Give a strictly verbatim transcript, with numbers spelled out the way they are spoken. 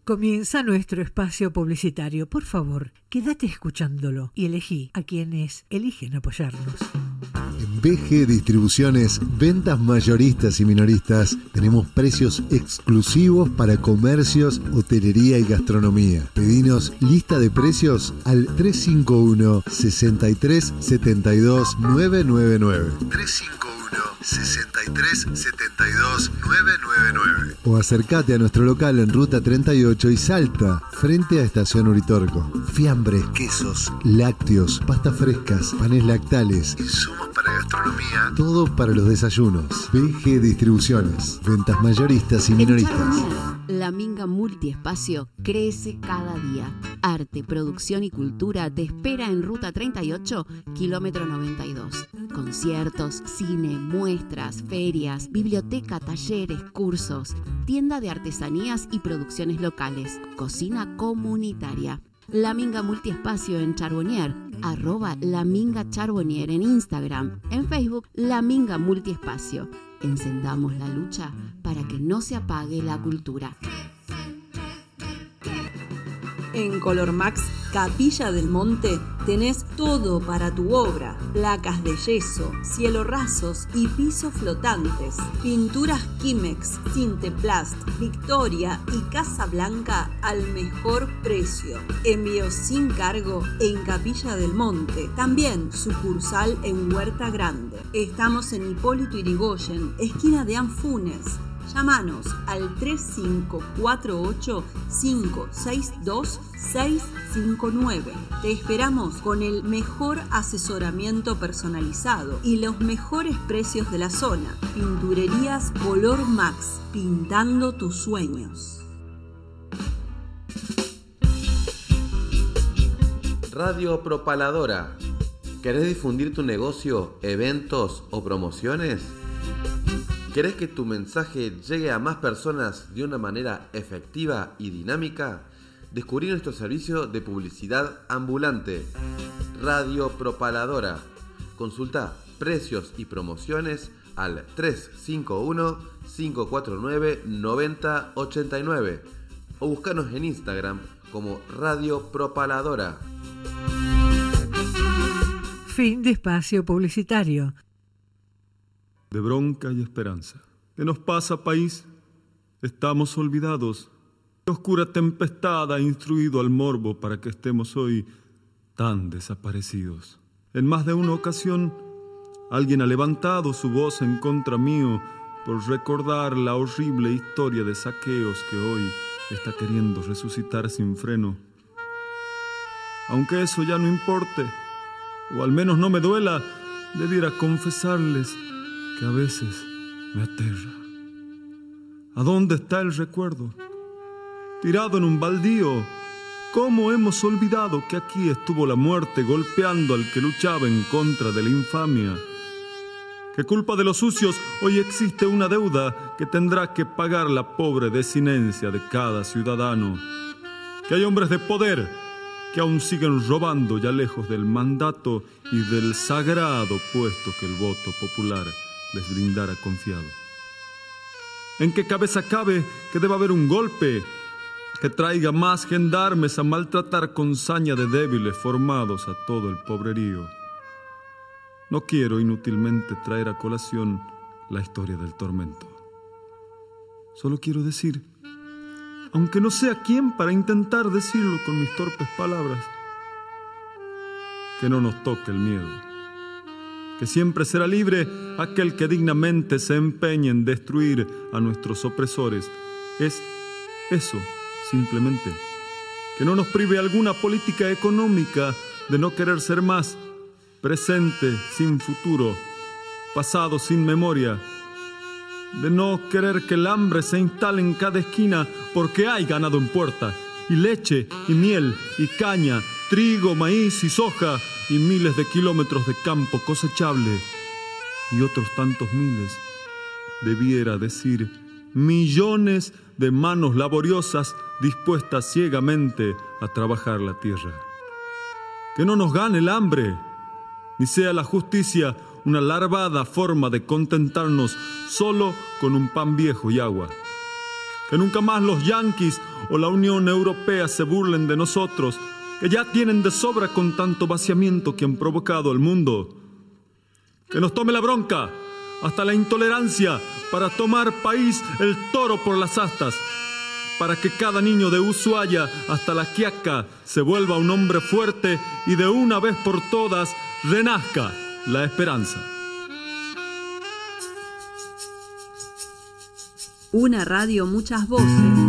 Comienza nuestro espacio publicitario. Por favor, quédate escuchándolo y elegí a quienes eligen apoyarnos. En B G Distribuciones, ventas mayoristas y minoristas, tenemos precios exclusivos para comercios, hotelería y gastronomía. Pedinos lista de precios al tres cinco uno, seis tres siete dos, nueve nueve nueve. tres cinco uno, seis tres siete dos, nueve nueve nueve. O acércate a nuestro local en Ruta treinta y ocho y Salta, frente a Estación Uritorco. Fiambres, quesos, lácteos, pastas frescas, panes lactales, insumos para gastronomía, todo para los desayunos. B G Distribuciones, ventas mayoristas y minoristas. La Minga Multiespacio crece cada día. Arte, producción y cultura te espera en Ruta treinta y ocho, kilómetro noventa y dos. Conciertos, cine, muestras, ferias, biblioteca, talleres, cursos, tienda de artesanías y producciones locales, cocina comunitaria. La Minga Multiespacio en Charbonnier, arroba La Minga Charbonnier en Instagram, en Facebook La Minga Multiespacio. Encendamos la lucha para que no se apague la cultura. En Colormax Capilla del Monte tenés todo para tu obra: placas de yeso, cielo rasos y pisos flotantes, pinturas Kimex, Cinteplast, Victoria y Casablanca al mejor precio. Envío sin cargo en Capilla del Monte, también sucursal en Huerta Grande. Estamos en Hipólito Yrigoyen, esquina de Anfunes. Llámanos al tres cinco cuatro ocho, cinco seis dos, seis cinco nueve. Te esperamos con el mejor asesoramiento personalizado y los mejores precios de la zona. Pinturerías Color Max, pintando tus sueños. Radio Propaladora. ¿Querés difundir tu negocio, eventos o promociones? ¿Querés que tu mensaje llegue a más personas de una manera efectiva y dinámica? Descubrí nuestro servicio de publicidad ambulante, Radio Propaladora. Consulta precios y promociones al tres cinco uno, cinco cuatro nueve, nueve cero ocho nueve o búscanos en Instagram como Radio Propaladora. Fin de espacio publicitario. De bronca y esperanza. ¿Qué nos pasa, país? Estamos olvidados. ¿Qué oscura tempestad ha instruido al morbo para que estemos hoy tan desaparecidos? En más de una ocasión, alguien ha levantado su voz en contra mío por recordar la horrible historia de saqueos que hoy está queriendo resucitar sin freno. Aunque eso ya no importe, o al menos no me duela, debiera confesarles que a veces me aterra. ¿A dónde está el recuerdo? Tirado en un baldío, ¿cómo hemos olvidado que aquí estuvo la muerte golpeando al que luchaba en contra de la infamia? ¿Qué culpa de los sucios hoy existe una deuda que tendrá que pagar la pobre desinencia de cada ciudadano? Que hay hombres de poder que aún siguen robando ya lejos del mandato y del sagrado puesto que el voto popular les brindara confiado. ¿En qué cabeza cabe que deba haber un golpe que traiga más gendarmes a maltratar con saña de débiles formados a todo el pobrerío? No quiero inútilmente traer a colación la historia del tormento. Solo quiero decir, aunque no sé a quién para intentar decirlo con mis torpes palabras, que no nos toque el miedo. Que siempre será libre aquel que dignamente se empeñe en destruir a nuestros opresores. Es eso, simplemente. Que no nos prive alguna política económica de no querer ser más, presente sin futuro, pasado sin memoria, de no querer que el hambre se instale en cada esquina porque hay ganado en puerta, y leche, y miel, y caña, trigo, maíz y soja, y miles de kilómetros de campo cosechable, y otros tantos miles, debiera decir, millones de manos laboriosas dispuestas ciegamente a trabajar la tierra. Que no nos gane el hambre, ni sea la justicia una larvada forma de contentarnos solo con un pan viejo y agua. Que nunca más los yanquis o la Unión Europea se burlen de nosotros, que ya tienen de sobra con tanto vaciamiento que han provocado el mundo. Que nos tome la bronca, hasta la intolerancia, para tomar país el toro por las astas, para que cada niño de Ushuaia hasta la Quiaca se vuelva un hombre fuerte y de una vez por todas renazca la esperanza. Una radio, muchas voces.